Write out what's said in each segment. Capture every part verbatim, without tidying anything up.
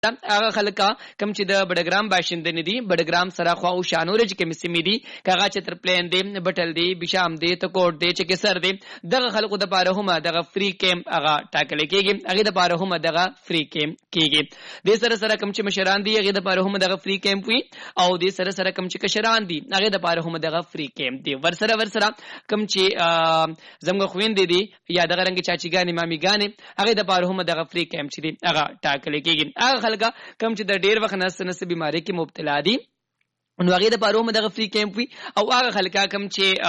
هغه خلک کم چې د بډګرام باشندې نه دي بډګرام سره خو او شانورج کې مسمې دي کاغه چتر پلین دي بټل دي بشام دي تکوټ دي چې کسر دي دغه خلکو د پاره هم دغه فری کیمپ هغه ټاکل کېږي هغه د پاره هم دغه فری کیمپ کېږي د سره سره کم چې مشران دي هغه د پاره هم دغه فری کیمپ وي او د سره سره کم چې کشران دي هغه د پاره هم دغه فری کیمپ دي ور سره ور سره کم چې زموږ خويندې دي یا دغه رنګ چاچیګانی ماميګانی هغه د پاره هم دغه فری کیمپ چې دي هغه ټاکل کېږي هغه خلک کم چې د ډیر وخت نس نس بیماری کې مبتلا دي نو هغه د پاره هم دغه فری کیمپ وي او هغه خلک کم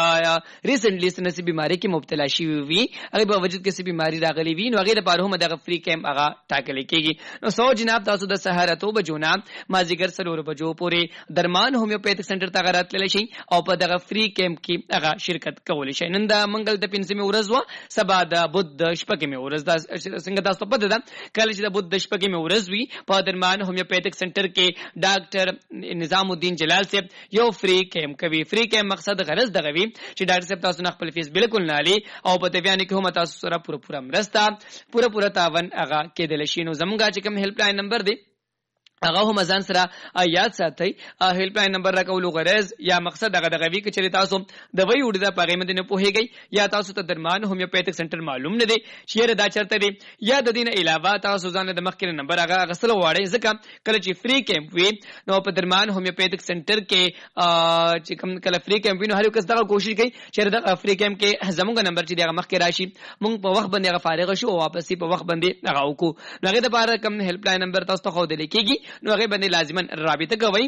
چې ریسنټلی سنس بیماری کې مبتلا شي وي هغه په وجود کې سي بیماری راغلي وي نو هغه د پاره هم دغه فری کیمپ هغه ټاکل کېږي نو سو جناب تاسو د سحر ته بجونا مازیګر سلور بجو پورې درمان هومیوپیتھک سنټر ته غرات للی شي او په دغه فری کیمپ کې هغه شرکت کول شي نن د منګل د پنځمه ورځ وا سبا د بود شپږمه ورځ د څنګه تاسو په ددا کله چې د بود شپږمه ورځ وي په درمان هومیوپیتھک سنټر کې ډاکټر نظام الدین جلال یو فری کیمپ کوي فری کیمپ مقصد غرض دغه وی چې ډاکټر صاحب تاسو نه خپل فیس بالکل نه لې او په دې بیان کې هم تاسو سره پوره پوره مرسته پوره پوره تعاون هغه کېدل شي نو زموږه چې کوم هیلپ لاین نمبر دی هغه هم ځان سره یاد ساتي هیلپ لاین نمبر راکولو غرض یا مقصد هغه دغه وی چې تاسو د وی وډه د پاغې مده نه پوهیږئ یا تاسو ته درمان هومیوپیتھک سنټر معلوم نه دی چې دا چرته دی یا د دین علاوه تاسو ځان د مخکې نمبر هغه غسل غواړئ ځکه کله چې فری کیمپ وي نو په درمان هومیوپیتھک سنټر کې چې کوم کله فری کیمپ وي نو هر یو کس دا کوشش کوي چې د فری کیمپ کې زموږ نمبر چې دغه مخکې راشي مونږ په وخت باندې هغه فارغ شو او واپس په وخت باندې هغه وکړو نو هغه د لپاره کوم هیلپ لاین نمبر تاسو ته خو د لیکيږي نو هغه باندې لازما رابطه کوي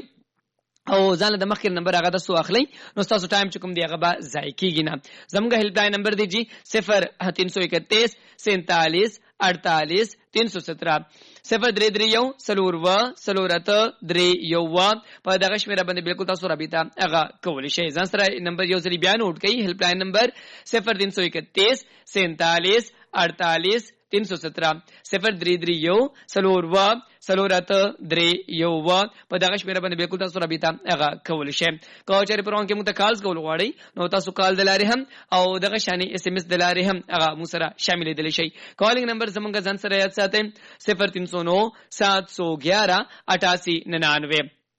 او ځان د مخکې نمبر هغه تاسو اخلي نو تاسو ټایم چې کوم دی هغه به ضایع کیږي نه زموږ هیلپ لاین نمبر دی جی صفر تین سو اکتیس سینتالیس اڑتالیس تین سو سترہ صفر درې درې یو سلور و سلور اته درې یو و په دغه شمیره باندې بالکل تاسو رابطه هغه کولی شئ ځان سره نمبر یو ځلی بیان وټ کړئ هیلپ لاین نمبر صفر تین سو اکتیس سینتالیس اڑتالیس تین سو سترہ صفر درې درې یو سلور و سلور اته درې یو و په دغه شمیره باندې بالکل تاسو رابطه هغه کولی شئ کو چې پرون کې مو کالز کول غواړئ نو تاسو کال دلاره هم او دغه شانی اس ام اس دلاره هم هغه مو سره شامل دي شي کالینګ نمبر زمونږ ځان سره یاد ساتئ صفر تین سو نو سات سو گیارہ اٹھاسی ننانوے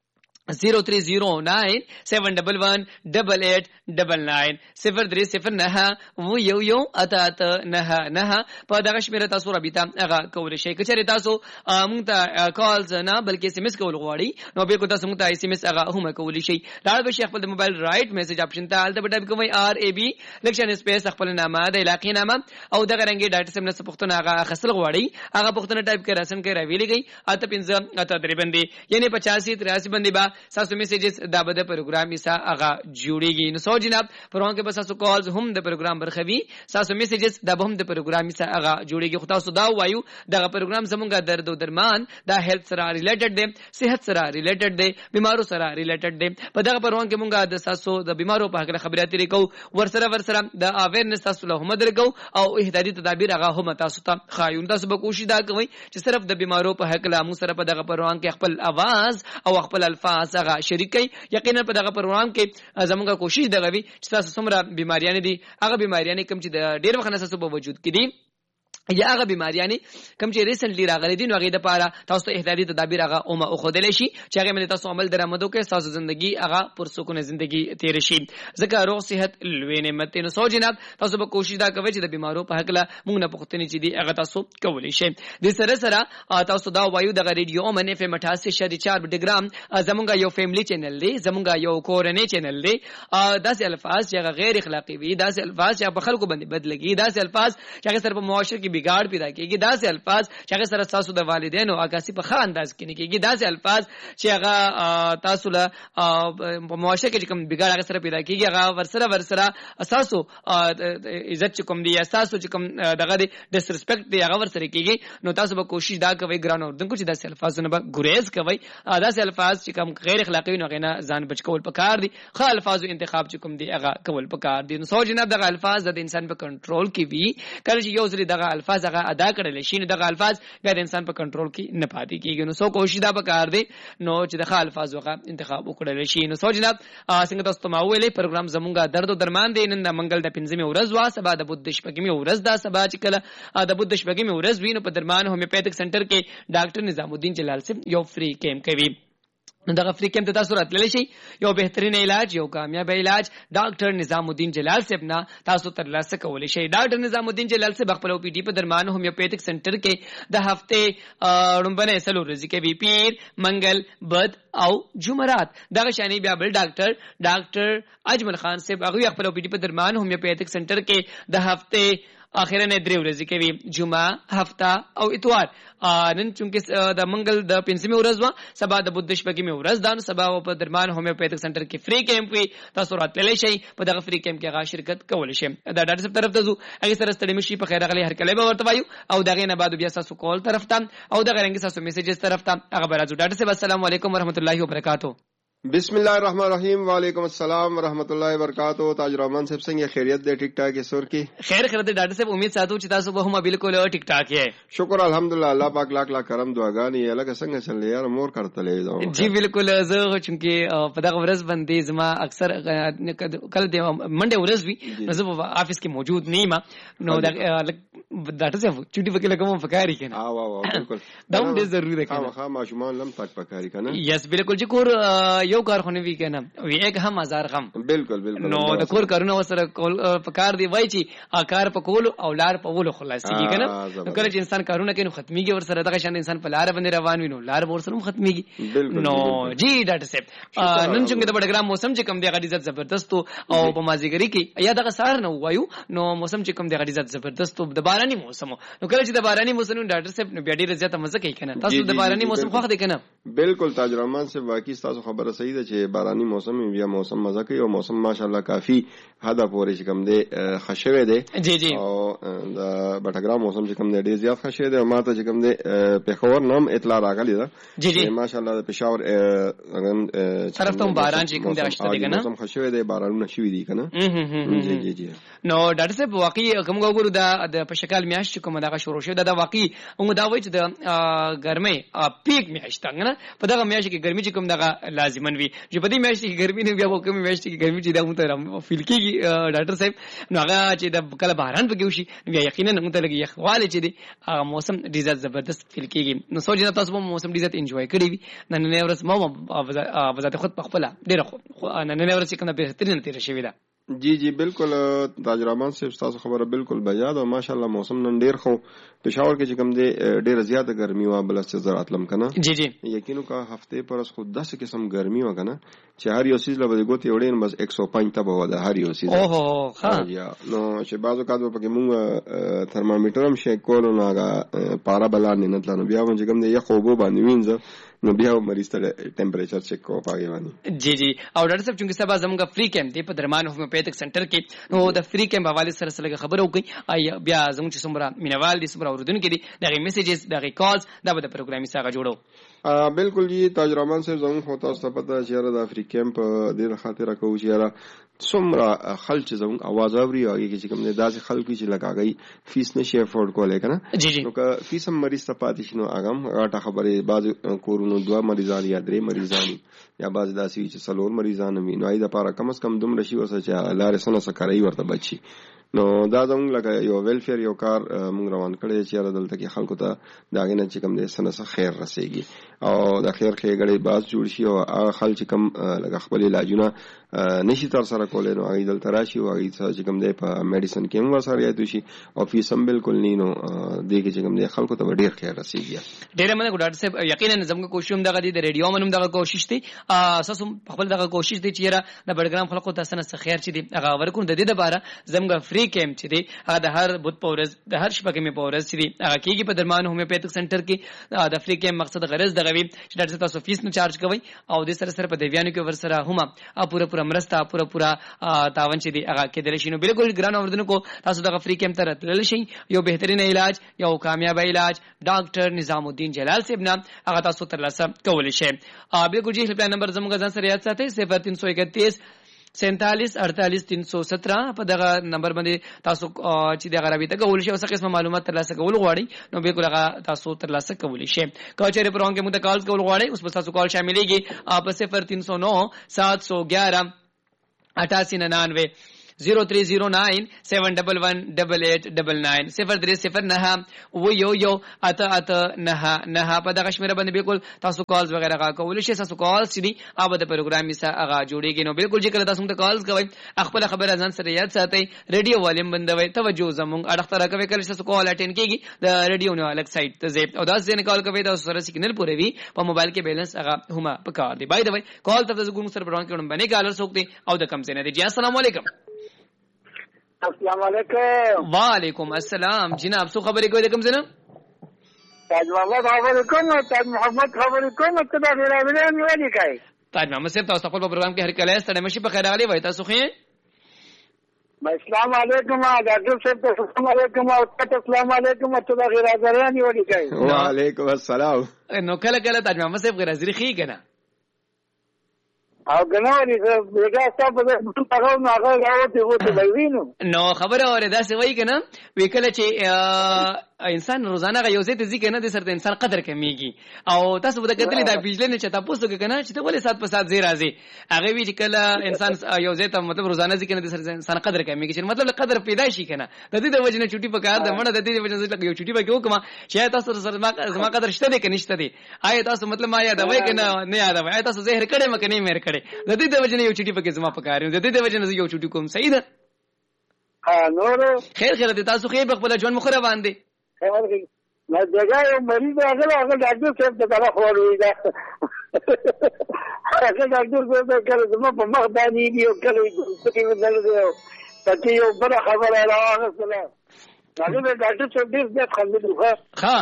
زیرو تھری زیرو نائن سیون ڈبل ون ڈبل ایٹ ڈبل نائن صفر درې صفر نه و یو یو اته اته نه نه په دغه شمیره تاسو رابطه هغه کولی شئ کچې تاسو مونږ ته کالز نه بلکې اس ام اس کول غواړئ نو به کو تاسو مونږ ته اس ام اس هغه هم کولی شئ دا به شیخ خپل موبایل رائټ میسج اپشن ته الته ټایپ کوئ آر ای بی لکشن سپیس خپل نامه د علاقې نامه او دغه رنګي ډاټا سم نه پښتون هغه خسل غواړئ هغه پښتون ټایپ کړئ رسن کړئ ویلېږي اته پنځه اته درې باندې یعنی پچاسی تریاسی باندې با ساسو میسیجز دا بده پروګرام یسا هغه جوړیږي نو سو جناب پرون کې بس تاسو کالز هم د پروګرام برخوي ساسو میسیجز دا هم د پروګرام یسا هغه جوړیږي خو تاسو دا وایو دغه پروګرام زمونږه درد او درمان دا هیلث سره ریلیټډ دی صحت سره ریلیټډ دی بیمارو سره ریلیټډ دی په دغه پرون کې مونږه د ساسو د بیمارو په اړه خبرات لري کو ور سره ور سره د اویرنس تاسو له هم درکو او احتیاطي تدابیر هغه هم تاسو ته خایون تاسو به کوشش دا کوئ چې صرف د بیمارو په حق لا مو سره په دغه پرون کې خپل आवाज او خپل الفاظ هغه شریکي یقینا په دغه پروګرام کې زموږه کوشش دغه وی چې تاسو څومره بیماریاں دي هغه بیماریاں کم چې د ډیر وخت نه تاسو په وجود کې دي یا هغه بیماریاں کم چې ریسنټلی راغلي دي نو هغه د پاره تاسو ته احتیاطي تدابیر هغه او ما خودل شي چې هغه مې تاسو عمل درآمدو کې تاسو ژوندۍ هغه پرسکونه ژوندۍ تیر شي ځکه روغ صحت لوی نعمت نو سو جناب تاسو به کوشش دا کوئ چې د بیمارو په حق لا موږ نه پختنی چې دي هغه تاسو کولی شئ د سره سره تاسو دا وایو د ریډیو من اف ام اٹھاسی اشاریه چار ډیګرام زمونږه یو فیملی چینل دی زمونږه یو کورنۍ چینل دی داسې الفاظ چې غیر اخلاقی وي داسې الفاظ چې په خلکو باندې بدلږي داسې الفاظ چې سره په معاشره کې بګاړ پیدا کوي داسې الفاظ چې هغه سره تاسو د والدینو اکاسي په ښه انداز کې نه کېږي داسې الفاظ چې هغه تاسو له په معاشره کې کوم بګاړ هغه سره پیدا کېږي هغه ورسره ورسره اساسو عزت کوم دی اساسو چې کوم دغه ډیسریسپیکټ دی هغه ورسره کېږي نو تاسو به کوشش دا کوئ ګران اردن کو چې داسې الفاظونه به ګریز کوئ داسې الفاظ چې کوم غیر اخلاقی نه غنه ځان بچ کول پکار دي خو الفاظو انتخاب چې کوم دی هغه کول پکار دي نو سو جناب دغه الفاظ د انسان په کنټرول کې وي کله چې یو ځل دغه الفاظ هغه ادا کړل شي نو دغه الفاظ بیا د انسان په کنټرول کې نه پاتې کیږي. نو سو کوشش دا وکړ دی نو چې د ښه الفاظ وغه انتخاب وکړل شي. نو سو جناب څنګه تاسو ته ما ویلې پروګرام زمونږه درد او درمان دی. نن د منګل د پنځمه ورځ وا سبا د بوت شپږمه ورځ دا سبا چې کله د بوت شپږمه ورځ وینو په درمان هومیوپیتھک سنټر کې ډاکټر نظام الدین جلال صاحب یو فری کیمپ کوي. نو دغه فری کیمپ ته تاسو راتللی شئ. یو بهترین علاج یو کامیاب علاج ډاکټر نظام الدین جلال صاحب نه تاسو ترلاسه کولی شئ. ډاکټر نظام الدین جلال صاحب خپل او پی ډي په درمان هومیوپیتھک سنټر کې د هفته ړومبنه څلور ورځې کوي، پیر، منګل، بد او جمعرات. دغه شانی بیا بل ډاکټر ډاکټر اجمل خان صاحب هغه خپل او پی ډي په درمان هومیوپیتھک سنټر کې د هفته اخیرا نه درې ورځې کوي، جمعه، هفته او اتوار. نن چونکه د منګل د پنځمه ورځ وا سبا د بوت شپږمه ورځ دا سبا په درمان هومیوپیتھک سنټر کې فری کیمپ وي. تاسو راتللی شئ په دغه فری کیمپ کې هغه شرکت کولی شئ. دا ډاکټر صاحب طرف ته ځو هغه سره ستړي مشي په خیر غلي هر کله به ورته وایو او دغه نه بعد بیا تاسو کال طرف ته او دغه رنګ تاسو میسیجز طرف ته هغه برازو. ډاکټر صاحب السلام علیکم ورحمۃ اللہ وبرکاتہ. بسم اللہ الرحمن الرحیم. وعلیکم السلام ورحمۃ اللہ وبرکاتہ. تاج الرحمن صاحب څنګه خیریت دی؟ ټیک ټاک سور کی خیر خیر دی ډاکټر صاحب. امید ساتو چې تاسو به هم بالکل ټیک ټاک یې. شکر الحمدلله الله پاک لاک لاک کرم دعاګانې لکه څنګه چلې یار مور کړتلې دا. جی بالکل. زه چونکه په دغه ورځ باندې زما اکثر کله د منډه ورځ وي نو زه په افیس کې موجود نه یم. نو ډاکټر صاحب چټي پکې لګوم فکاري کنه. ها وا وا بالکل دا هم ډېر ضروري ده کنه. خامخا ماشومان لم تک پکاري کنه. یس بالکل چې کور یو کار خو نه وی کنه وی یک هم هزار غم. بالکل بالکل. نو د کور کارونه وسره کول پکار دی وای چې کار په کول او لار په ولو خلاصيږي کنه. نو کله چې انسان کارونه کوي نو ختميږي ورسره دغه شان انسان په لار باندې روان وي نو لار ورسره ختميږي. نو جی ډاکټر صاحب نن څنګه د بډګرام موسم چې کوم دی غړي عزت زبردست او په مازیګری کې یا دغه سار نه وایو نو موسم چې کوم دی غړي عزت زبردست او د باراني موسم نو کله چې د باراني موسم ډاکټر صاحب نو بیا ډیره زیاته مزه کوي کنه. تاسو د باراني موسم خوښ دی کنه؟ بالکل تاج الرحمن صاحب واقعي تاسو خبره صحیح ده چې باراني موسم بیا موسم مزه کوي او موسم ماشاءالله کافی حدا پورې چې کوم دی خشوي دی. جی جی. او د بټګرام موسم چې کوم دی ډیر زیات خشوي دی. ماته چې کوم دی په خبر نام اطلاع راغلی ده. جی جی. ماشاءالله د پېښور طرف ته باران چې کوم دی شته دی کنه. موسم خشوي دی بارانونه شوي دي کنه. جی جی جی. نو ډاکټر صاحب واقعي کوم وګورو دا د پشکال میاشت کوم دا شروع شوه دا واقعي موږ دا وایو چې د ګرمۍ پیک میاشت څنګه په دغه میاشت کې ګرمي چې کوم دغه لازمن وي چې په دې میاشت کې ګرمي نه بیا په کوم میاشت کې ګرمي چې دا مونږ فیل کیږي ډاکټر صاحب. نو هغه چې د کله باران پکې وشي بیا یقینا موږ ته لګي یخواله چې دی هغه موسم ډیر زبردست فیل کیږي. نو سوچ نه تاسو په موسم ډیر انجوای کړی وي. نن نه ورځ مو وزات خود په خپل ډیر خو نن نه ورځ کوم بهترین تیر شوی دا. جی جی بالکل تاج الرحمن صاحب تاسو خبره بالکل بجاد او ماشاءالله موسم نن ډیر خو پېښور کې چې کوم دی ډیر زیاته ګرمي وا بل څه زرات لم کنه. جی جی. یقینو کا هفته پر اس خود دس قسم ګرمي وا کنه چې هر یو سیز لبه ګوت یوډین بس ایک سو پنځه ته بو ده هر یو سیز. اوه ها یا نو چې بازو کادو پکې مونږ ترمامیټر هم شي کولو ناګه پارا بلان نه تلنو بیا مونږ کوم دی یو خو بو باندې وینځ نو بیا مریض ته ټمپریچر چیک کو پاګی باندې. جی جی. او ډاکټر صاحب چې سبا زموږ فری کیمپ دی په درمان هومیوپیتھک سنټر کې نو د فری کیمپ حواله سره سره خبرو کوي ای بیا زموږ چې څومره مینوال دي څومره اوردونکو دي دغه میسیجز دغه کالز دا به د پروګرامي سره جوړو. بالکل جی تاج الرحمن صاحب زموږ خو تاسو ته پته چې را د فری کیمپ د خاطر راکو چې را څومره خلک زموږ आवाज اوري او هغه چې کوم نه داسې خلک چې لګاګي فیس نشي افورد کولای کنه. جی جی. نو که فیس هم مریض ته پاتې شنو اغم غاټه خبره بعض کورونو دوه مریضان یا درې مریضان یا بعض داسې چې څلور مریضان وي نو اې د لپاره کم از کم دومره شي وسه چې لارې سره سکرای ورته بچي. نو دا زموږ لکه یو ویلفیر یو کار موږ روان کړی چې دلته کې خلکو ته داغه نه چې کوم دې سنه سره خیر رسیږي او د خیر خېګړې باز جوړ شي او هغه خلک کم لکه خپل علاجونه نشي تر سره کولای نو هغه دلته راشي او هغه چې کوم دې په میډیسن کې هم وسره یادو شي او فیس هم بالکل نه نو دې کې چې کوم دې خلکو ته ډیر خیر رسیږي. ډیر مننه ډاکټر صاحب. یقینا زموږ کوشش هم دغه د ریډیو منوم دغه کوشش دی اساس خپل دغه کوشش دی چې را د بډګرام خلکو ته سنه خیر چې دی هغه ورکو د دې لپاره زموږ فری کیمپ چې دی هغه د هر بوت پورز د هر شپه کې می پورز چې دی هغه کېږي په درمان هومیوپیتھک سنټر کې د فری کیمپ مقصد غرض دغه وی چې ډاکټر تاسو فیس نه چارج کوي او د سره سره په دیویانو کې ور سره هم پوره پوره مرسته پوره پوره تاون چې دی هغه کې دل شي. نو بالکل ګران اوردونکو تاسو دغه فری کیمپ ته راتلل شي. یو بهترین علاج یو کامیاب علاج ډاکټر نظام الدین جلال صاحب نام هغه تاسو ترلاسه کولی شئ. بالکل جی هیلپ لاین نمبر زموږ ځان سره یاد ساتئ صفر تین سو اکتیس سینتالیس اڑتالیس تین سو سترہ په دغه نمبر باندې تاسو چې دغه رابطه کول شي او څه قسمه معلومات ترلاسه کول غواړئ نو بالکل هغه تاسو ترلاسه کولی شئ. که چیرې پروګرام کې موږ کال کول غواړئ اوس په تاسو کال شاملېږي په صفر تین سو نو سات سو گیارہ اٹھاسی ننانوے زیرو تھری زیرو نائن سیون ڈبل ون ڈبل ایٹ ڈبل نائن صفر درې صفر نه و یو یو اته اته نه نه په دغه شمیره باندې بالکل تاسو کالز وغیرہ کا کول شي. تاسو کالز چې دي اوبه د پروګرام میسه هغه جوړیږي نو بالکل چې کله تاسو ته کالز کوئ خپل خبره ځان سره یاد ساتئ ریډیو والیم بندوي توجه زموږ اړه تر کوي کله تاسو کال اټینډ کیږي د ریډیو نو الګ سایت ته زه او داس ځنه کال کوي تاسو سره سیګنل پوره وي په موبایل کې بیلنس هغه هما پکار دی. بای د وای کال ته تاسو ګورم سره پروګرام کې باندې کالر سوکته او د کم څه نه دی. جی السلام علیکم. السلام علیکم. وعلیکم السلام جناب سو خبرې کوي د کوم ځنه تاج محمد خبرې کوم تاج محمد خبرې کوم ته دا ویلای نه ودی کوي تاج محمد صاحب تاسو خپل پروګرام کې هر کله ستړي مشي په خیر غلي وای تاسو خو السلام علیکم ډاکټر صاحب السلام علیکم او السلام علیکم ته دا غیر حاضرانی ودی کوي. وعلیکم السلام. نو کله کله تاج محمد صاحب غیر حاضر خي کنه او ګنوري زه بیګا تاسو په هغه نو هغه راوته وته وینو نو خبره اوره دا څه وای کنه وکله چې انسان روزانه غو یوزې ته ځکه نه د سره انسان قدر کمیږي او تاسو به کتلې دا پیجلې نه چتا پوسو کې کنه چې ته ولې سات په سات زی راځي هغه وی چې کله انسان یوزې ته مطلب روزانه ځکه نه د سره انسان قدر کمیږي چې مطلب قدر پیدا شي کنه د دې د وجه نه چټي پکار د مړه د دې د وجه نه یو چټي پکې وکما چې تاسو سره زما قدر شته دي کنيشته دي آیا تاسو مطلب ما یاد وای کنه نه یاد وای تاسو زهر کړي مکه نه مېر کړي د دې د وجه نه یو چټي پکې زما پکار د دې د وجه نه یو چټي کوم صحیح ده. ها نور خیر خیر دې تاسو خیر خپل ژوند مخره باندې خیر ما دغه یو مریض هغه هغه ډاکټر صاحب ته طرف وروي دا هغه ډاکټر صاحب کله زما په مخ باندې دی او کله څه بدل دی پکې یو بل خبره راغله سلام هغه ډاکټر صاحب دې ځکه خندل ها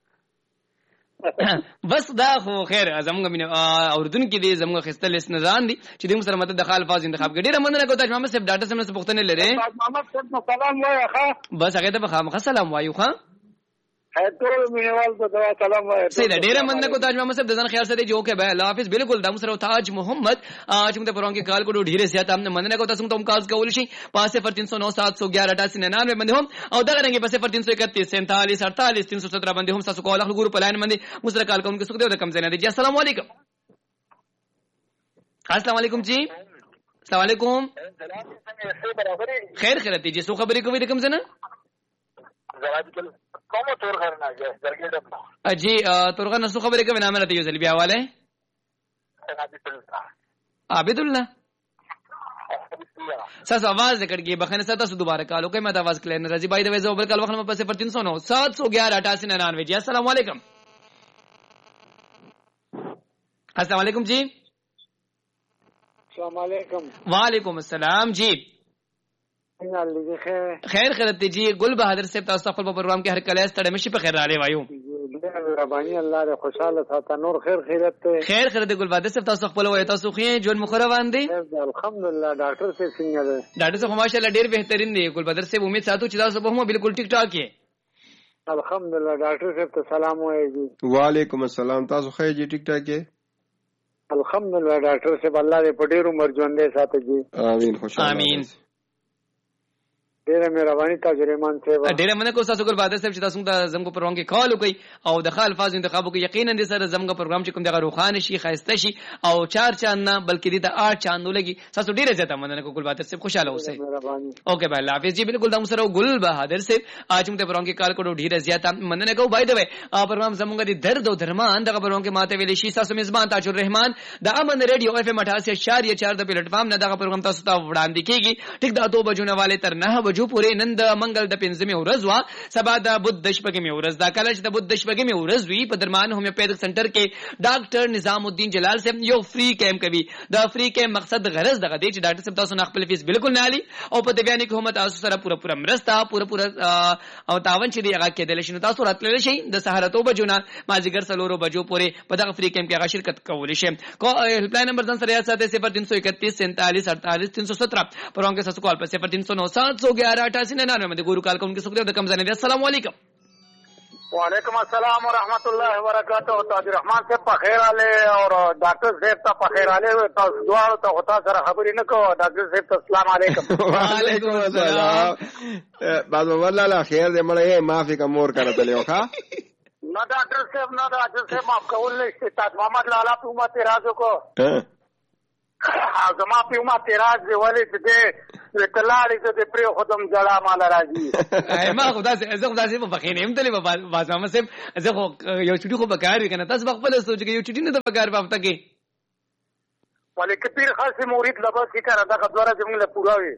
بس دا خو خیر زموږ مين اوردون کې دي زموږ خستل اس نظام دي چې د مسره مت د خال فاز انتخاب کړي ډیره مننه کوم تاج محمد صاحب ډاټا سم نه پوښتنه لري تاج محمد صاحب سلام وایي ښا بس هغه ته خامخ سلام وایو ښا ټول مینوال ته دا سلام وایي سیده ډیره مننه کوم تاج محمد صاحب د ځان خیال سره جو کې به الله حافظ بالکل د مسره تاج محمد چې موږ ته پرون کې کال کوډو ډیره زیات هم مننه کوم تاسو ته کال کول شي پاسه پر تین سو نو سات سو گیارہ اٹھاسی ننانوے باندې هم او دا رنګ پاسه پر تین سو اکتیس سینتالیس اڑتالیس تین سو سترہ باندې هم تاسو کول اخلو ګورو پلاین باندې مسره کال کوم کې سو د کم زنه دي. السلام علیکم. السلام علیکم جی السلام علیکم. خیر خیر دي جی سو خبرې کوي د کم زنه کوم تور غرنا جرګې جی تورغه نسو خبرې کوي نامه راته یو ځل بیا والے عابد الله ساس आवाज دکړږي بخنه ستا سو دوباره کالو کوي مته आवाज کلین راځي بای د وځو بل کال وخت په صفر تین سو نو سات سو گیارہ اٹھاسی ننانوے. جی السلام علیکم. السلام علیکم جی. السلام علیکم. وعلیکم السلام جی. خیر خیر ته جی ګل بهادر صاحب تاسو خپل پروګرام کې هر کله ستړي مشي په خیر راځي وایو ربانی الله دې خوشاله ساته نور خیر خیرت ته خیر خیر دې ګل بهادر صاحب تاسو خپل وای تاسو خو یې جون مخره باندې الحمدلله ډاکټر صاحب څنګه ده ډاکټر صاحب ماشاءالله ډیر بهترین دی ګل بهادر صاحب امید ساتو چې تاسو به هم بالکل ټیک ټاک یې الحمدلله ډاکټر صاحب ته سلام وایي جی. وعلیکم السلام تاسو خیر جی ټیک ټاک یې الحمدلله ډاکټر صاحب الله دې په ډیر عمر ژوند دې ساتي جی. امين خوشاله امين. ډیره مهرباني تاسو رحمان صاحب ډیره مننه کوم تاسو ګل بهادر صاحب چې تاسو ته زموږ پروګرام کې کال وکړي او د خال فاز انتخاب وکړي یقینا دې سره زموږ پروګرام چې کوم دغه روخانه شي خاسته شي او چار چاند نه بلکې دې د آٹھ چاندو لګي تاسو ډیره زیاته مننه کوم ګل بهادر صاحب خوشاله اوسئ. اوکے بھائی الله حافظ جی. بالکل د مسره ګل بهادر صاحب اج موږ ته پروګرام کې کال کړو ډیره زیاته مننه کوم بای د وای پروګرام زموږ د درد او درمان دغه پروګرام کې ماته ویلې شي تاسو میزبان تاج الرحمن د امن ریډیو اف ام اٹھاسی اشاریہ چار د پلیټ فارم نه دغه پروګرام تاسو ته وړاندې کیږي ټیک د دو بجو نه والے تر نه بجو پورې نن د منګل د پنځمه ورځ وا سبا د بوت د شپږمه ورځ دا کله چې د بوت د شپږمه ورځ وی په درمان هومیوپیتھک سنټر کې ډاکټر نظام الدین جلال صاحب یو فری کیمپ کوي. د فری کیمپ مقصد غرض دغه دی چې ډاکټر صاحب تاسو نه خپل فیس بالکل نه علي او په دې بیان کې هم تاسو سره پوره پوره مرسته پوره پوره او تعاون چې دی هغه کېدل شي. نو تاسو راتلل شي د سهار ته بجو نه مازیګر سلورو بجو پورې په دغه فری کیمپ کې هغه شرکت کول شي. کو هیلپ لاین نمبر ځان سره یاد ساتئ صفر تین سو اکتیس سینتالیس اڑتالیس تین سو سترہ پروګرام کې تاسو کال پر صفر تین سو نو سات سو گیارہ اٹھاسی ننانوے باندې ګورو کال کوم کې سکتے د کم ځنه. السلام علیکم. وعلیکم السلام ورحمۃ اللہ وبرکاتہ. تاج الرحمان صاحب په خیر आले اور ډاکټر صاحب ته په خیر आले. تاسو دواړو ته خدا سره خبرې نه کوو. ډاکټر صاحب ته السلام علیکم. وعلیکم السلام. بعد والله لا خیر دې مړې معافي کا مور کرته له وخا. نه ډاکټر صاحب نه ډاکټر صاحب معاف کول نه. تاج محمد لالا په ما اعتراض وکړو. زما په ما اعتراض دی ولې چې وکلاړې ته پرې خدام جلا مال راځي. ما خدا سي زه خدا سي په بخینه هم تلې په بازار سم زه خو یو چټي خو بکار کنه تاسو خپل سوچ کې یو چټي نه د بکار په هفته کې ولې کپیر خاص مرید لباس کی کړه دا غوړه زموږ له پورا وي.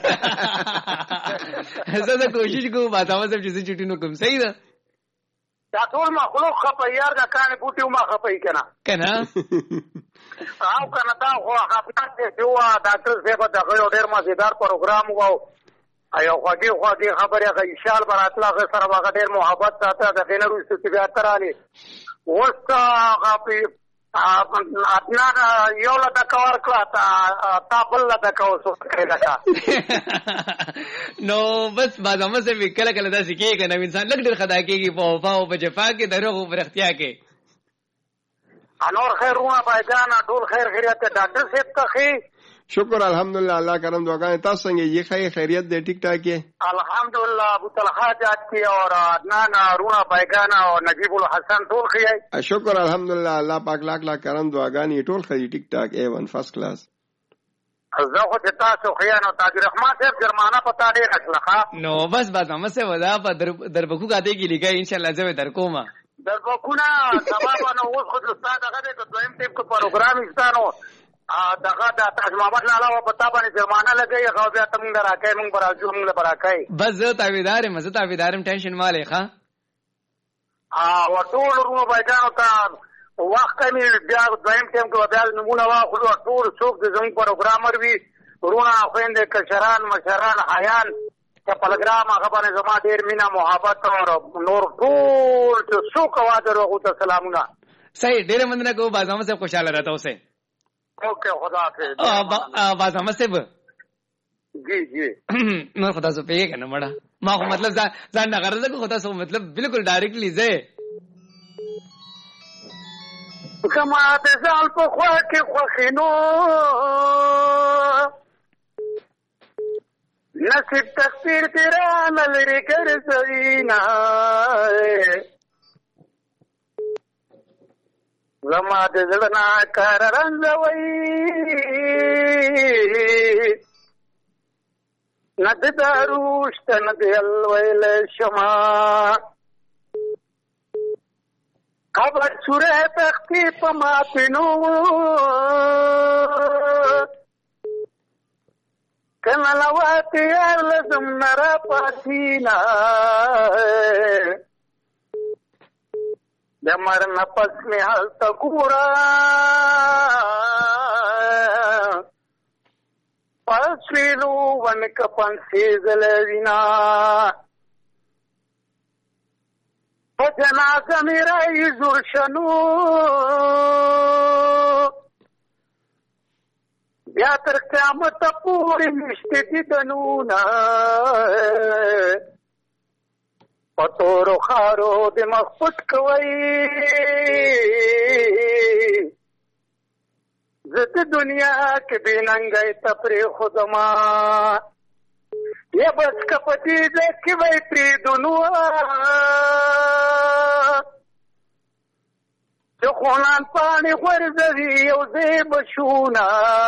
زه دا کوشش کوم بازار سم چې چټي نو کوم صحیح ده. دا ټول مخلوق خپه یار دا کانه بوټي ما خپه کنه کنه او کنه دا خو خپه دې جو ډاکټر صاحب دا یو ډیر مزیدار پروګرام وو. ایو خوږی خوږی خبره غي شال براتلا غ سره واغ ډیر محبت ساته د خینرو استفاده تراله وستا غپی اتنا یو لدا کور کړه تا بل لدا کو سو کړه. نو بس بازامه سے کله کله دا سکی کنه انسان لګ ډیر خدا کېږي په وفا او په جفا کې دروغ او برختیا کې. انور خیرونه بایجان ټول خیر خیریت ډاکټر صاحب ته خي. شکر الحمدلله الله کرم دعاګانې تاسو څنګه یې خیر خیریت دې ټیک ټاک کې الحمدلله ابو طلحه جات کی اور عدنان رونا بایگانا اور نجیب الحسن ټول خی. شکر الحمدلله الله پاک لاک لاک کرم دعاګانې ټول خی ټیک ټاک اے ون فرست کلاس. زه خو ته تاسو خیانو تاج الرحمن صاحب جرمانه پتا ډیر اخلاقه نو بس بس هم سے ودا په دربکو غاته کې لګا ان شاء الله زه در کوم دربکو نه سبب نو اوس خو استاد هغه د دویم ټیپ کو پروګرام استانو دغه د تاج محمد لالا و پتا باندې جرمانه لګي هغه بیا تم دراکې مونږ براځو مونږ براکې بس زه تاویدار مزه تاویدارم ټینشن مالې ښا ا و ټول ورو بایجانو ته وخت می بیا دویم ټیم کو بیا نمونه وا خو ټول څوک د زموږ پروګرامر وی ورونه خويند کشران مشران حیان په پروګرام هغه باندې زما ډیر مینا محبت او نور ټول څوک واده ورو ته سلامونه. صحیح ډیر مننه کو بازامه سے خوشاله رہتا اوسه. اوکے خدا حافظ. باز احمد صاحب جی جی نور خدا سو پیګه کنه مړه ما خو مطلب ځان نه غرض کو خدا سو مطلب بالکل ډایرکټلی زه کما د ځال په خوا کې خوخینو نصیب تقدیر تیرا لری ګرځوینا زما د زړه کار رنګوي ند دروشت ند الویل شما خبر سوره تختی په ماتنو کنا لواتی لازم نرا پاسینا دمر نفس میں حل تکورا پسویلو ون کپن سیزل وینا پجنازه میرا ایزور شنو بیا تر قیامت پوری مشتی دیدنونا پتورو خارو دماغ پټ کوي زت دنیا کې بیننګي تپری خدما یا بس کپتی دې کې وای پری دنوا جو خونان پانی ورزوي او دې بشونا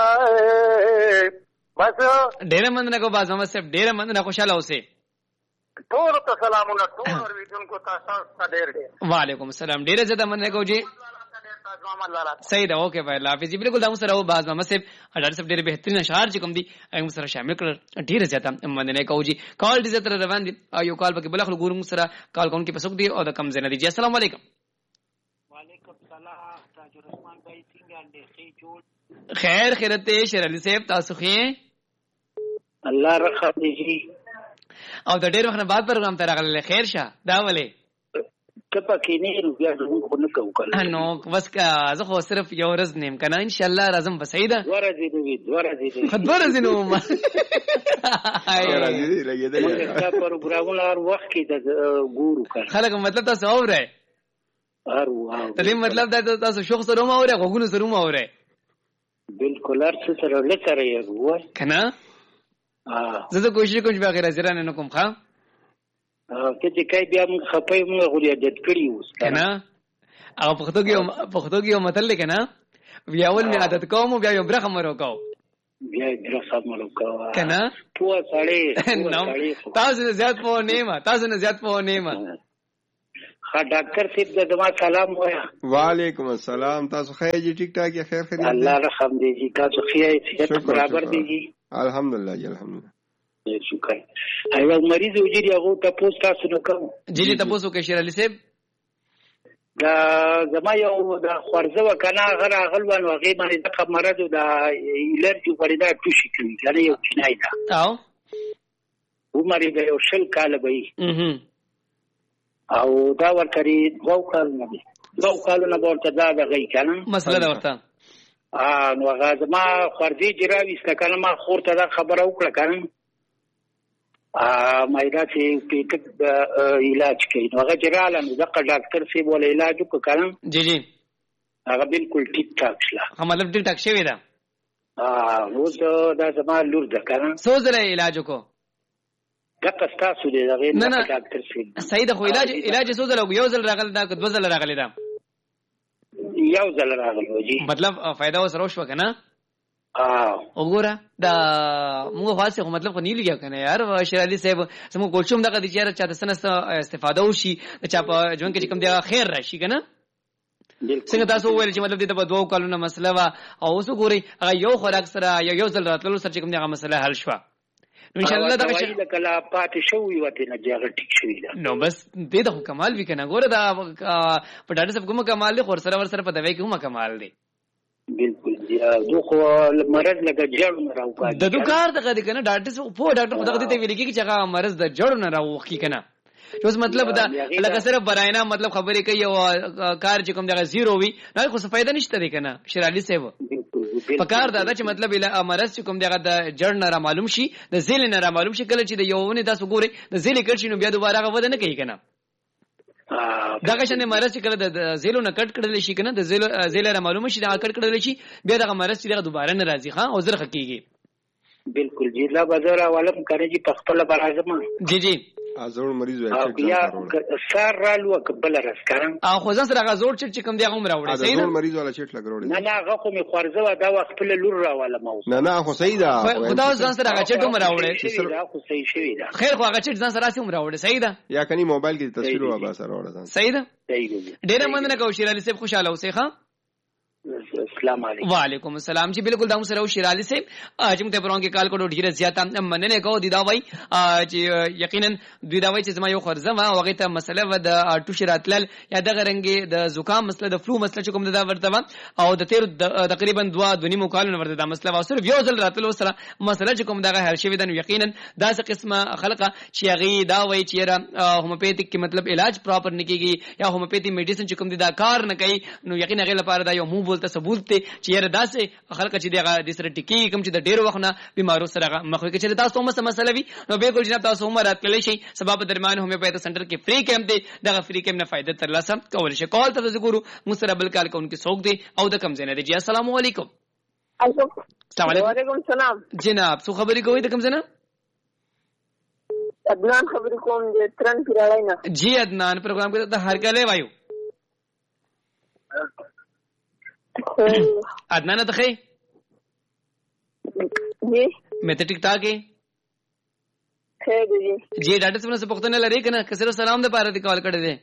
بس ډېر مننه کو بازم صاحب ډېر مننه خوشاله اوسه. ټول ته سلامونه ټول اوریدونکو تاسو ته ډېر ډېر وعلیکم السلام ډېر زړه مننه کو جی صحیح ده اوکے بھائی الله حافظ. بالکل دا سره او باز محمد صاحب اډر صاحب ډېر بهترین اشعار چې کوم دي هغه سره شامل کړل ډېر زیاته مننه کو جی. کال دې تر روان دي او یو کال پکې بلخ ګورم سره کال کوم کې پسوک دي او د کم زنه دي. السلام علیکم. وعلیکم السلام تاج الرحمن بھائی څنګه دې خې جوړ خیر خیرت شیر علي صاحب تاسو خې الله رحم دې او د ډېر وخت بعد پروګرام ته راغله خیر شه دا ولې کپا کې نه رو بیا زموږ خو نه کوو کنه نو بس زه خو صرف یو ورځ نیم کنه ان شاء الله راځم بسیده ورځې دی ورځې دی ورځې نو ما راځي لګیدا دا پروګرامونه هر وخت کې د ګورو کنه خلک مطلب تاسو اوره هر واه ته مطلب دا تاسو شوخ سره ما اوره غوګونو سره ما اوره بالکل هر څه سره لکه یې وای کنه اه زه کوشش کوم چې بغیر ازرانه نه کوم ښا ته چې کای بیا موږ خپې موږ غوړي عادت کړی اوس کنه هغه پختو کې پختو کې متل کنه بیا ول می عادت کوم بیا یو برخه مرو کو بیا برخه مرو کو کنه پوه سړی تاسو نه زیات په نیمه تاسو نه زیات په نیمه ها ډاکټر صاحب زما سلام وایا وعلیکم السلام تاسو خیر جی ټیک ټاک یا خیر خیر الله رحم دې جی تاسو خیر صحت برابر دي جی الحمدلله جی الحمدلله شکر ایو مریض وجری هغه تاسو تاسو نو کوم جی جی تاسو کې شیر علي صاحب دا زما یو د خورزه وکنه غره غلوان وغه باندې د مرض د الرجی وردا ټوشي کوي کنه یو چنای دا او عمر یې یو شل کال به او دا ورکري دوه کال نه دي دوه کالونه ورته دا دغه کنه مسله دا ورته ا نو هغه زما خورزه جراوي ستکنه ما خورته دا خبره وکړه کنه ا مایدا چې پیټک علاج کوي نو هغه جراله نو دغه ډاکټر سی بوله علاج وکړم جی جی هغه بالکل ټیک ټاک شلا هم مطلب ټیک ټاک شوی دا ا نو دا زما لور ده کنه سو زره علاج کو دغه تاسو دې هغه ډاکټر سی صحیح ده خو علاج علاج سو زره یو ځل راغل دا دو ځل راغلی دا یو ځل راغلی جی مطلب فائدہ وسره شو کنه اه وګوره دا موږ خاصه مطلب خو نه لګیا کنه یار شیر علي صاحب سمو کوشم دغه د چیرې چاته سنست استفاده وشي چا په ژوند کې کوم دی خیر راشي کنه څنګه تاسو ویل چې مطلب دې په دوه کالونو مسله وا او اوس ګوري هغه یو خوراک سره یو یو ځل راتللو سره کوم دی هغه مسله حل شو ان شاء الله دا چې کله پاتې شوی وته نه جګړه ټیک شوی دا نو بس دې د کمال وی کنه ګوره دا په ډاډه سب کوم کمال له خور سره ور سره په دوی کوم کمال دی بالکل دو خو مرض لګه جوړ نه راوځي د دوکار دغه دي کنه ډاکټر په ډاکټر خو دغه ته ویل کی چې هغه مرض د جوړ نه راوځي کنه اوس مطلب دا لکه سره براینا مطلب خبرې کوي او کار چې کوم دغه زیرو وي نه خو څه فائدہ نشته دی کنه شیر علي صاحب په کار دا چې مطلب مرض چې کوم دغه د جوړ نه را معلوم شي د زیل نه را معلوم شي کله چې د یوونه تاسو ګوري د زیل کړ شي نو بیا دوباره هغه ود نه کوي کنه دغه شنه مرض چې کله د زیلو نه کټ کړل شي کنه د زیلو زیل را معلوم شي دا کټ کړل شي بیا دغه مرض چې دغه دوباره نه راځي ها او زر حقيقي بالکل جی لا بازار عالم کوي چې په خپل برازم جی جی ازور مریض وای چې یا سر رالو قبل راسکارم او خو ځان سره غزور چې کوم دی هغه راوړي صحیح ازور مریض ولا چټ لګروړي نه نه هغه خو می خورزه دا وخت له لور راواله مو نه نه خو صحیح ده خدا ځان سره هغه چټ راوړي دا خو صحیح شوی دا خیر خو هغه چټ ځان سره سم راوړي صحیح ده یا کني موبایل کې تصویر و با سره راوړل صحیح ده صحیح ده ډېر مننه کوم شیر علي صاحب خوشاله اوسئ ښا السلام علیکم وعلیکم السلام جی بالکل دا سره شیر علي صاحب چې موږ ته پرون کې کال کوډو ډیره زیاته مننه کوو دی دا وای چې یقینا دوی دا وای چې زما یو خرزه ما وغه ته مسله و د ټوشي راتلل یا د غرنګي د زکام مسله د فلو مسله کوم دا ورته او د تیر تقریبا دوا دونی مکالونه ورته دا مسله و صرف یو ځل راتلل سره مسله کوم دا هر شی ودن یقینا دا څه قسمه خلقه چې غي دا وای چې هوموپیتیک کې مطلب علاج پراپر نکېږي یا هوموپیتي میډیسن چې کوم دا کار نه کوي نو یقینا غي لپاره دا یو مو بولته ثبوت ته چې یره داسې خلک چې دغه د سره ټکی کوم چې د ډیرو وخت نه بیمارو سره مخ کې چې تاسو هم مسله وي نو به ګل جناب تاسو هم راتللی شي سبب درمیان هومیوپیتھ سنټر کې فری کیمپ دی دغه فری کیمپ نه فائدہ ترلاسه کول شي کال تاسو ګورو مستقبل کال کوونکی څوک دی او د کم زنه دی جی السلام علیکم السلام علیکم وعلیکم السلام جناب څو خبرې کوي د کم زنه عدنان خبرې کوم د ترن پیراړای نه جی عدنان پروګرام کې د هر کله وایو عدنان ته خې جی مې ته ټیک ټاک کې خیر دی جی ډاکټر څنګه څه پوښتنه لري کنه کسره سلام د پاره دی کال کړی دی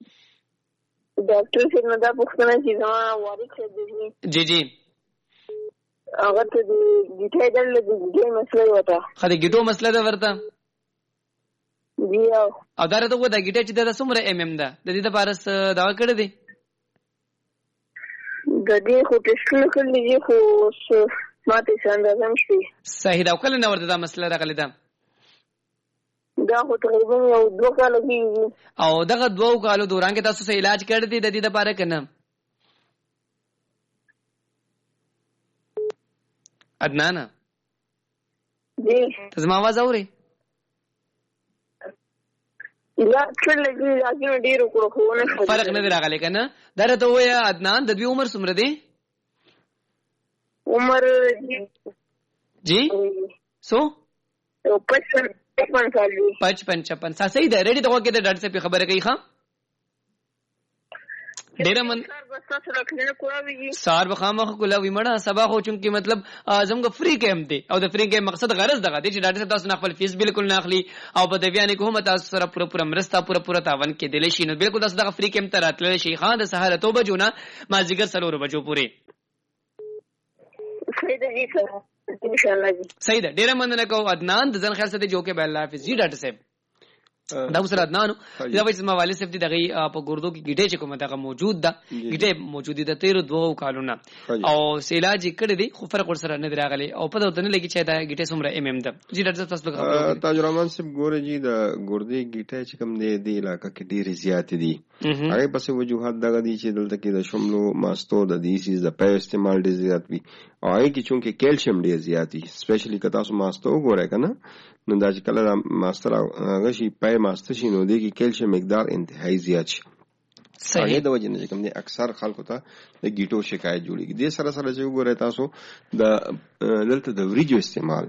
ډاکټر څنګه دا پوښتنه چې زما وارث دی جی جی هغه ته د ګټې دل د ګټې مسله وته خدای ګټو مسله ده ورته جی او دا ته و دا ګټه چې د څومره ایم ایم ده د دې لپاره دا کړی دی د دې خو ټیسټونه کړل دي خو ماته څنګه زم شي صحیح دا کله نه ورته دا مسله راغلی ده دا خو تقریبا یو دوه کاله کېږي. او دغه دوه کالو دوران کې تاسو څه علاج کړی دی د دې لپاره که نه؟ عدنان جی ته زما آواز اورې؟ علاج کړلی دي علاجونه ډېر وکړو خو ونه شول. فرق نه دی راغلی که نه؟ دا راته ووایه عدنان د دوی عمر څومره دی؟ عمر جی څو؟ پچپن پچپن سال دی. پچپن چپن سال صحیح ده. ریډي ته غوږ کېده ډاکټر صاحب خبره کوي. ښه ډېره من سار به خامخ کولاوي مړه سبا خو چونکې مطلب زموږ فری کیمپ دی او د فری کیمپ مقصد غرض دغه دی چې ډاکټر صاحب تاسو نه خپل فیس بالکل نه اخلي او په دې باندې کوم تاسو سره پوره پوره مرسته پوره پوره تعاون کېدلی شي. نو بالکل تاسو دغه فری کیمپ ته راتللی شئ. ښه د سهار اته بجو نه مازدیګر څلورو بجو پورې. صحیح ده جی سر انشاءالله جی. صحیح ده. ډېره مننه کوم عدنان د ځان خیال ساتئ. جو کې به الله حافظ. جی ډاکټر صاحب دا اوس عدنان دا وایي چې زما والد صاحب دي دغه په ګردو کې ګیټې چې کومه دغه موجود ده ګیټې موجودې ده تیرو دوه کالونه او علاج یې کړی دی خو فرق ورسره نه دی راغلی او پته ورته نه لګي چې دا ګیټې څومره ایم ایم ده. جی ډاکټر صاحب تاسو خبره تاج الرحمن صاحب ګوره جی د ګردې ګیټې چې کوم دی د علاقې کې ډېرې زیاتې دي. هغې پسې وجوهات دغه دي چې دلته کې د شملو ماستو د دې سیز د پیو استعمال ډېر زیات وي او هغې کې چونکې کیلشیم ډېر زیات وي. سپیشلي که تاسو ماستو وګورئ که نه نو دا چې کله ماسته هغه شي پای ماسته شي نو دې کې کیلشیم مقدار انتهایی زیات شي. هغې د وجې نه چې کوم دی اکثر خلکو ته د ګیټو شکایت جوړېږي. دې سره سره چې وګورئ تاسو د دلته د وریجو استعمال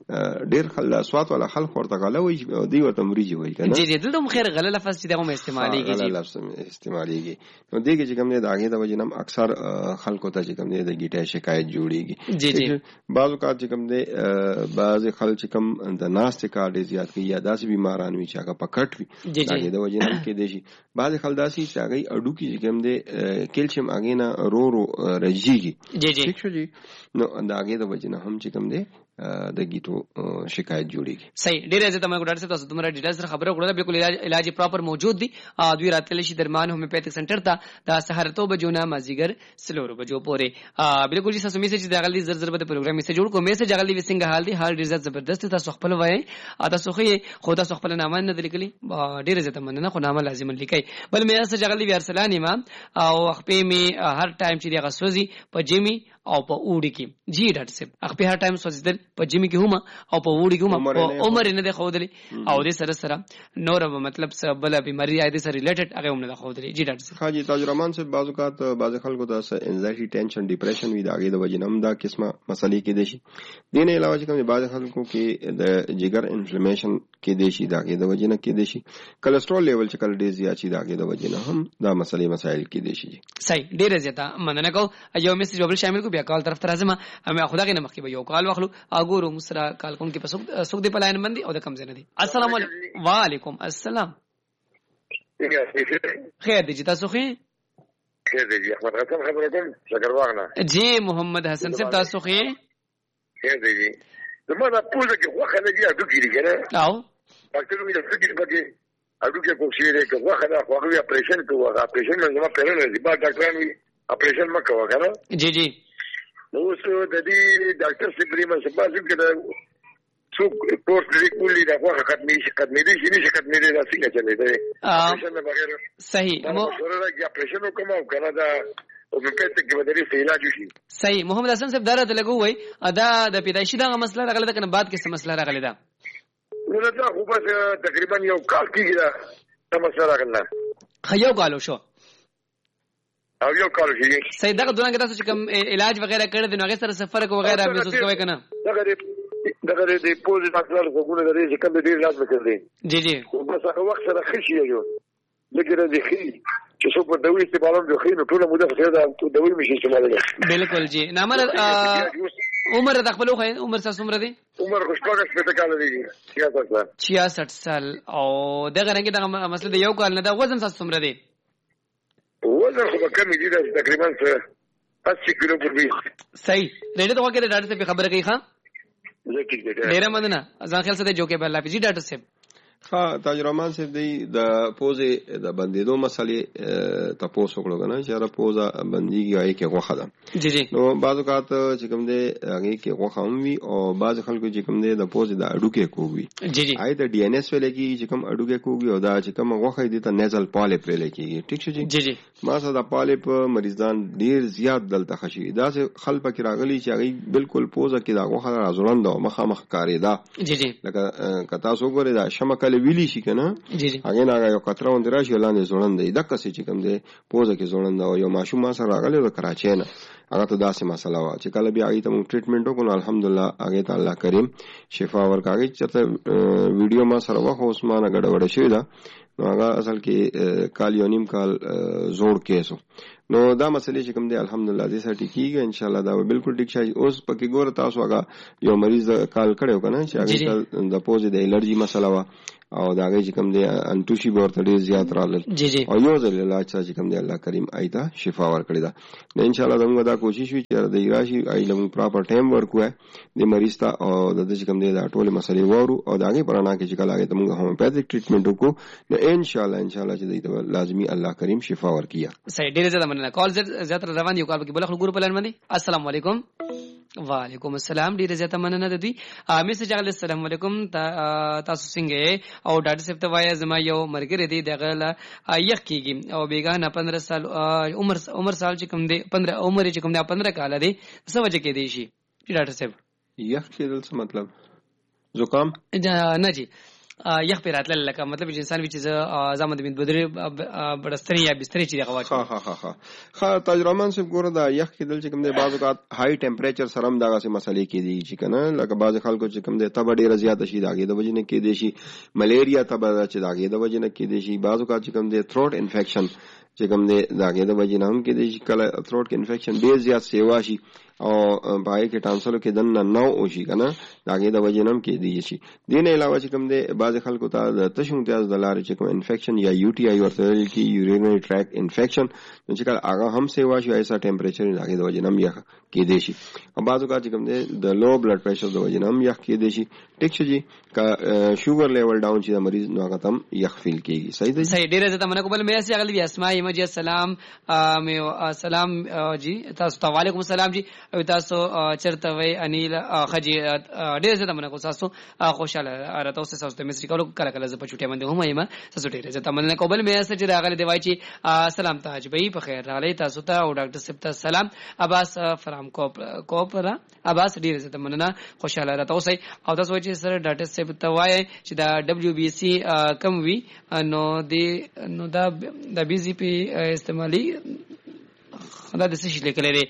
ډېر خل سوات والا خلک ورته غله وایي او دوی ورته وریجې وایي که نه. جی جی دلته هم خیر غله لفظ چې دغه هم استعمالېږي. غله لفظ استعمالېږي نو دې کې چې کوم دی د هغې د وجې نه هم اکثر خلکو ته چې کوم دی د ګیټې شکایت جوړېږي. جی جی بعض اوقات چې کوم دی بعضې خلک چې کوم د ناستې کار ډېر زیات کوي یا داسې بیماران وي چې هغه پکټ وي د هغې د وجې نه هم کېدی شي. بعضې خلک داسې چې هغې اډوکي چې کوم دی کیلشیم هغې نه رو رو رژېږي. ٹھیک شو جی. نو د هغې د وجې نه هم چې کوم دی د ګیټو شکایت جوړېږي. صحیح. ډېر عزت مننه ډاکټر صاحب تاسو دومره ډیټیل سره خبره وکړله. بالکل علاج علاج پراپر موجود دی. دوی راتللی شي درمان هومیوپیتھک سنټر ته د سهار اته بجو نه مازدیګر څلورو بجو پورې. بالکل جی تاسو میسج د غلطي زر زر به د پروګرام میسج جوړ کو میسج غلطي وسنګ حال دی حال ډېر زبردست تاسو خپل وایي تاسو خو خو تاسو خپل نامه نه لیکلي. ډېر عزت مننه خو نامه لازم لیکي. بل میسج غلطي ارسلانی ما او خپې می هر ټایم چې دغه سوزي په جمی او په اوړي کې. جی ډاکټر صاحب خپې هر ټایم سوزیدل په جمی کې هم او په وړي کوم عمر نه د خودلی او د سره سره نور مطلب څه بل بیماری اې د سره ریلیټډ هغه هم نه خودلی. جی ډاکټر صاحب. حاجی تاج الرحمن صاحب بعض اوقات بعض خلکو ته انزایټي ټینشن ډیپریشن وي د هغې د وجې نه هم دا قسمه مسلې کېدی شي. دې نه علاوه چې کوم بعض خلکو کې د جګر انفلمیشن کېدی شي د هغې د وجې نه کېدی شي. کلسټرول لیول چې کله ډېر زیات شي د هغې د وجې نه هم دا مسلې مسایل کېدی شي. صحیح. ډېره زیاته مننه کوم. یو میسج بل شامل کو بیا کال طرف ته راځم. همه خدای نه مخکې به یو کال واخلو اګورو مسره کال کوم کې پسوک سوک دی پلاین باندې او د کم زنه دي. السلام علیکم. وعلیکم السلام. خیر دی جی تاسو خیر خیر دی جی احمد حسن خبره کوم شکرواغ نه. جی محمد حسن صاحب تاسو خیر خیر دی جی زما دا پوزه کې وخت نه دی اډو کیږي کنه او ډاکټر وی د فکر پکې اډو کې کوم شی دی که وخت نه خو اپریشن کوه اپریشن نه زما پیرل دی با ډاکټران وی اپریشن مکه وکړه. جی جی نو اوس د دې ډاکټر سپریما سپاسو کې دا څو کورس لري کولی دا وخت ختمي شي ختمي دي شي نشي ختمي دي دا څنګه چلے دی اپریشن نه بغیر. صحیح. مو سره راځي اپریشن وکم او کنه دا او په پېټ کې بدري علاج شي. صحیح. محمد حسن صاحب درته لګو وای ادا د پیدایشي دا مسله راغله کنه بعد کې څه مسله راغله ده؟ نو دا خو بس تقریبا یو کال کېږي دا مسله راغله. خیو کالو شو او یو کال شي. صحیح. دغه دوران کې تاسو چې کوم علاج وغیرہ کړی دی نو هغه سره سفر کو وغیرہ محسوس کوئ کنه؟ دغه دغه د پوزې مسله کو ګونه درې چې کوم ډیر علاج وکړي. جی جی بس هغه وخت سره خشي یو لګره دي خي چې څو په دوی استعمالوم جو خي نو ټول موده خو دا دوی مشي استعمالوي. بالکل جی. نامه عمر د خپل خو عمر څه عمر دی؟ عمر خو شپږ شپږ کال دی. چھیاسٹھ سال. او دغه رنګ دغه مسله د یو کال نه د وزن څه عمر دی؟ وزن خو کم دی تقریبا اسی کیلو پر بیس. صحیح. ریډه ته وکړه ډاکټر صاحب خبره کوي. ها ډیره مننه ځان خیال سره جو کې بل الله جی ډاکټر صاحب. ها تاج رحمان صاحب دی د پوزې د بندیدو مسلې تاسو وکړو کنه چې را پوزه بنديږي هغه کې غوخه ده جی جی نو بعض اوقات چې کوم دی هغه کې غوخه هم وي او بعض خلکو چې کوم دی د پوزې د اډو کې کووي جی جی آی د ډي ان اس ولې کې چې کوم اډو کې کووي او دا چې کوم غوخه دي ته نیزل پالیپ لري کېږي ټیک شي جی جی ما سره د پالیپ مریضان ډیر زیات دلته خشي دا چې خلک کې راغلي چې هغه بالکل پوزه کې دا غوخه راځوړند او مخه مخ کاری دا جی جی لکه کتا سو ګوري دا شمکل ویلی شي کنه جی جی هغه نه یو قطره وند راشي لاندې زوړند دی دغه څه چې کوم دی پوزه کې زوړند او یو ماشوم ما سره راغلی د کراچۍ نه هغه ته داسې مسله وا چې کله بیا هغه ته موږ ټریټمنټ وکړو الحمدلله هغه ته الله کریم شفا ورکاږي چې ویډیو ما سره واخو عثمانه غډوډ شوی دا نو هغه اصل کې کال یو نیم کال زوړ کیسو نو دا مسلې چې کوم دی الحمدلله دې سره ټیکيږي ان شاء الله دا بالکل ټیک شي اوس پکې ګوره تاسو هغه یو مریض کال کړو کنه چې هغه د پوزې د الرجی مسله وا او دا هغه چې کوم دی انټوشي ورته ډیر زیات رالل او یو ځل علاج چې کوم دی الله کریم ایته شفا ورکړي دا نو ان شاء الله موږ دا کوشش وکړو چې د راشي ایله پراپر ټایم ورکو د مریض ته او د دې کوم دی دا ټول مسلې وورو او دا هغه پرانا کې چې کله هغه ته موږ هومیوپیتھیک ټریټمنټ وکړو نو ان شاء الله ان شاء الله چې دې لازمي الله کریم شفا ورکړي صحیح ډیر زیاته مننه کال زیات روان یو کال کې بل خلک ګور پلان باندې السلام علیکم وعلیکم السلام ډیر زیاته مننه د دې میسج اغل السلام علیکم تاسو څنګه او ډاکټر صاحب ته وایي زما یو مرګ دی دغه یخ کیږي او بیگانه پندرہ سال عمر عمر سال چې کوم دی پندرہ عمر چې کوم دی پندرہ کال دی څه وجه کې دی شي ډاکټر صاحب یخ کېدل څه مطلب زکام نه جی یخ په راتل لکه مطلب چې انسان چې زموږ د بدري بڑستري یا بستري چې دغه واچي ها ها ها ها تجربه سره ګوره دا یخ کېدل چې کوم دی بعض اوقات هاي ټمپریچر سره هم دغه مسلې کې دي چې کنه لکه بعض خلکو چې کوم دی تب ډیره زیات شي داګه د وجنه کې دي شي ملیریا تب چې داګه د وجنه کې دي شي بعض اوقات چې کوم دی تھروټ انفیکشن چې کوم دی داګه د وجنه هم کې دي شي کله تھروټ کې انفیکشن ډیر زیات سیوا شي او پای کې ټانسلو کې دنه نو او شي کنه داګه د وجنه هم کې دي شي دین علاوه چې کوم دی بعض خلکو ته د تشو امتیاز د لارې چې کوم انفیکشن یا یو ټي آی ورته کې یورینری ټریک انفیکشن چې کله هغه هم سیوا شي ایسا ټمپریچر داګه د وجنه هم یخ کې دي شي او بعض اوقات چې کوم دی د لو بلډ پريشر د وجنه هم یخ کې دي شي ټیک شي کا شوګر لیول ډاون شي د مریض نو هغه تم یخ فیل کیږي صحیح دی صحیح ډیره زته منه کوبل مې اسې اغلی اسماء یمجی السلام مې السلام جی تاسو ته وعلیکم السلام جی او تاسو چرته وای انیل خجی ډیره زته منه کو تاسو خوشاله راته اوس تاسو ته مې کولو کله کله ز په چټه باندې هم ایم تاسو ډیره زته منه کوبل مې اسې چې راغلی دی وای چې سلام تاج بھائی په خیر راغلی تاسو ته او ډاکټر صاحب ته سلام عباس فرام کو کوپرا عباس ډیره زته منه خوشاله راته اوس او تاسو چې سره ډاکټر صاحب ته وای چې دا دبليو بي سي کم وی نو دی نو دا د بي سي پی استعمالي دا د څه شي لیکل لري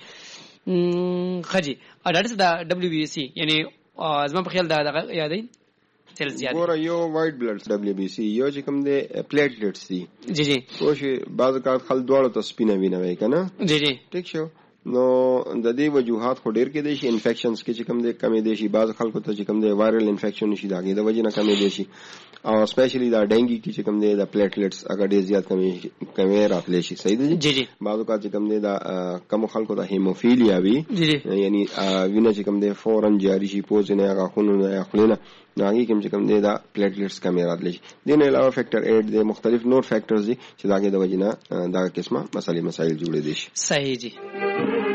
خجی ا ډاکټر دا دبليو بي سي یعنی زما په خیال دا یادې سیل زیات ګوره یو وایټ بلډ دبليو بي سي یو چې کوم دی پلیټلیټس دي جی جی خو شي بعض کار خل دواړو ته سپینه وینه وای کنه جی جی ټیک شو نو د دې وجوهات خو ډیر کې دي شي انفیکشنز کې چې کوم دي کمې دي شي بعض خلکو ته چې کوم دي وایرل انفیکشن شي داګه د وجې نه کمې دي شي او سپیشلی دا ډینګي کې چې کوم دي د پلیټلیټس اگر ډیر زیات کمې کمې راتلی شي صحیح دي جی جی بعض کا چې کوم دي دا کم خلکو ته هیموفیلیا وي یعنی وینه چې کوم دي فورن جاری شي پوز نه هغه خونونه یا خلینه ناګي کوم چې کوم دي دا پلیټلیټس کمې راتلی شي دین علاوه فیکٹر اټ دي مختلف نور فیکٹرز دي چې داګه د وجې نه دا قسمه مسالې مسائل جوړې دي صحیح جی